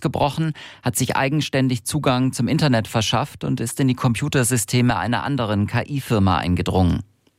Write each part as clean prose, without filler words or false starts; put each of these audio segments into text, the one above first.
ausgebrochen, hat sich eigenständig Zugang zum Internet verschafft und ist in die Computersysteme einer anderen KI-Firma eingedrungen.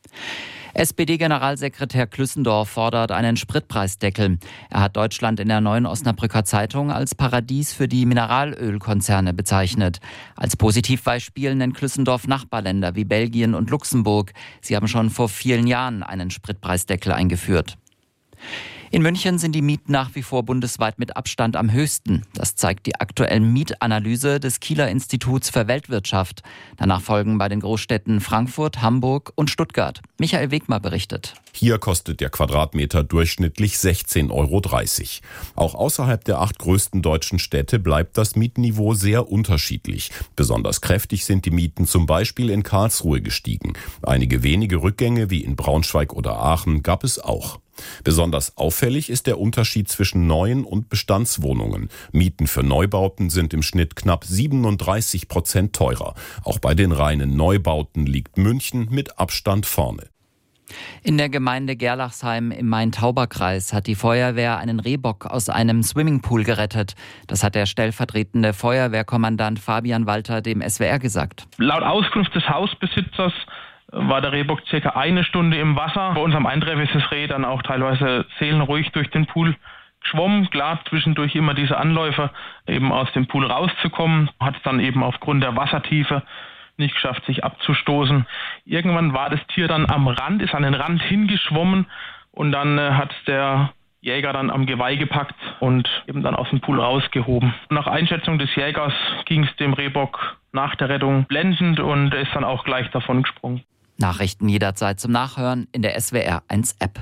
SPD-Generalsekretär Klüssendorf fordert einen Spritpreisdeckel. Er hat Deutschland in der Neuen Osnabrücker Zeitung als Paradies für die Mineralölkonzerne bezeichnet. Als Positivbeispiel nennt Klüssendorf Nachbarländer wie Belgien und Luxemburg. Sie haben schon vor vielen Jahren einen Spritpreisdeckel eingeführt. In München sind die Mieten nach wie vor bundesweit mit Abstand am höchsten. Das zeigt die aktuelle Mietanalyse des Kieler Instituts für Weltwirtschaft. Danach folgen bei den Großstädten Frankfurt, Hamburg und Stuttgart. Michael Wegmar berichtet. Hier kostet der Quadratmeter durchschnittlich 16,30 €. Auch außerhalb der 8 größten deutschen Städte bleibt das Mietniveau sehr unterschiedlich. Besonders kräftig sind die Mieten zum Beispiel in Karlsruhe gestiegen. Einige wenige Rückgänge wie in Braunschweig oder Aachen gab es auch. Besonders auffällig ist der Unterschied zwischen neuen und Bestandswohnungen. Mieten für Neubauten sind im Schnitt knapp 37% teurer. Auch bei den reinen Neubauten liegt München mit Abstand vorne. In der Gemeinde Gerlachsheim im Main-Tauber-Kreis hat die Feuerwehr einen Rehbock aus einem Swimmingpool gerettet. Das hat der stellvertretende Feuerwehrkommandant Fabian Walter dem SWR gesagt. Laut Auskunft des Hausbesitzers war der Rehbock circa 1 Stunde im Wasser. Bei unserem Eintreffen ist das Reh dann auch teilweise seelenruhig durch den Pool geschwommen. Klar, zwischendurch immer diese Anläufe, eben aus dem Pool rauszukommen. Hat es dann eben aufgrund der Wassertiefe nicht geschafft, sich abzustoßen. Irgendwann war das Tier dann am Rand, ist an den Rand hingeschwommen und dann hat der Jäger dann am Geweih gepackt und eben dann aus dem Pool rausgehoben. Nach Einschätzung des Jägers ging es dem Rehbock nach der Rettung blendend und er ist dann auch gleich davon gesprungen. Nachrichten jederzeit zum Nachhören in der SWR1-App.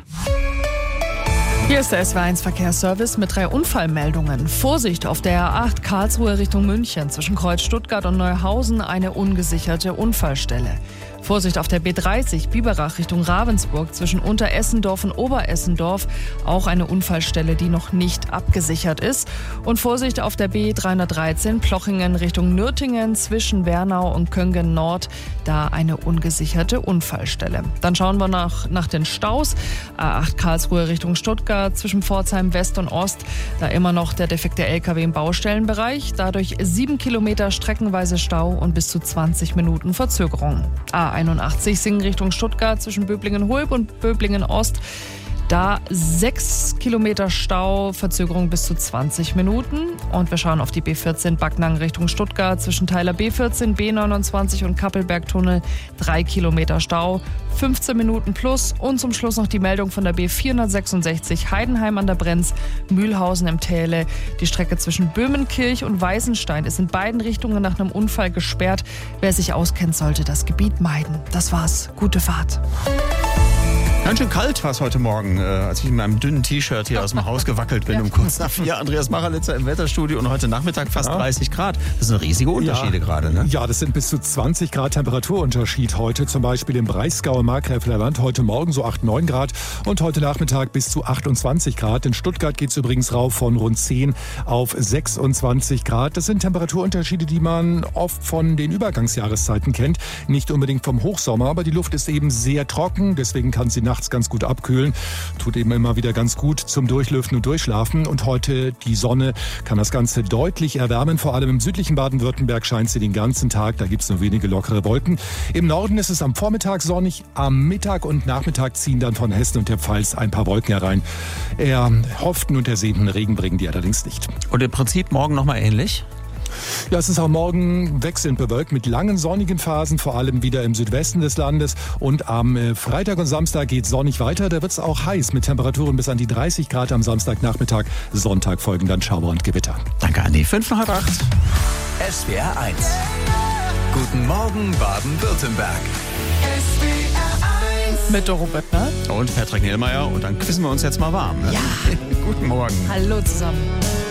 Hier ist der SWR1 Verkehrsservice mit 3 Unfallmeldungen. Vorsicht auf der A8 Karlsruhe Richtung München. Zwischen Kreuz Stuttgart und Neuhausen eine ungesicherte Unfallstelle. Vorsicht auf der B30 Biberach Richtung Ravensburg zwischen Unteressendorf und Oberessendorf. Auch eine Unfallstelle, die noch nicht abgesichert ist. Und Vorsicht auf der B313 Plochingen Richtung Nürtingen zwischen Wernau und Köngen Nord. Da eine ungesicherte Unfallstelle. Dann schauen wir nach den Staus. A8 Karlsruhe Richtung Stuttgart zwischen Pforzheim West und Ost. Da immer noch der defekte LKW im Baustellenbereich. Dadurch 7 Kilometer streckenweise Stau und bis zu 20 Minuten Verzögerung. A81 Singen Richtung Stuttgart zwischen Böblingen-Hulb und Böblingen-Ost. Da 6 Kilometer Stau, Verzögerung bis zu 20 Minuten. Und wir schauen auf die B14 Backnang Richtung Stuttgart zwischen Teiler B14, B29 und Kappelbergtunnel. 3 Kilometer Stau, 15 Minuten plus. Und zum Schluss noch die Meldung von der B466 Heidenheim an der Brenz, Mühlhausen im Täle. Die Strecke zwischen Böhmenkirch und Weißenstein ist in beiden Richtungen nach einem Unfall gesperrt. Wer sich auskennt, sollte das Gebiet meiden. Das war's. Gute Fahrt. Ganz schön kalt war es heute Morgen, als ich in meinem dünnen T-Shirt hier aus dem Haus gewackelt bin, um kurz nach 4. Andreas Machelitzer im Wetterstudio und heute Nachmittag fast 30 Grad. Das sind riesige Unterschiede gerade, ne? Ja, das sind bis zu 20 Grad Temperaturunterschied heute. Zum Beispiel im Breisgau im Markgräfler Land heute Morgen so 8, 9 Grad und heute Nachmittag bis zu 28 Grad. In Stuttgart geht es übrigens rauf von rund 10 auf 26 Grad. Das sind Temperaturunterschiede, die man oft von den Übergangsjahreszeiten kennt. Nicht unbedingt vom Hochsommer, aber die Luft ist eben sehr trocken. Deswegen kann sie nachts ganz gut abkühlen. Tut eben immer wieder ganz gut zum Durchlüften und Durchschlafen. Und heute die Sonne kann das Ganze deutlich erwärmen. Vor allem im südlichen Baden-Württemberg scheint sie den ganzen Tag. Da gibt es nur wenige lockere Wolken. Im Norden ist es am Vormittag sonnig. Am Mittag und Nachmittag ziehen dann von Hessen und der Pfalz ein paar Wolken herein. Erhofften und ersehnten Regen bringen die allerdings nicht. Und im Prinzip morgen nochmal ähnlich? Ja, es ist auch morgen wechselnd bewölkt mit langen sonnigen Phasen, vor allem wieder im Südwesten des Landes. Und am Freitag und Samstag geht sonnig weiter. Da wird es auch heiß mit Temperaturen bis an die 30 Grad am Samstagnachmittag. Sonntag folgen dann Schauer und Gewitter. Danke, Andi. 7:55. SWR 1. Guten Morgen, Baden-Württemberg. Mit Doro Böttner Und Patrick Niehlmeier. Und dann küssen wir uns jetzt mal warm. Ne? Ja. Guten Morgen. Hallo zusammen.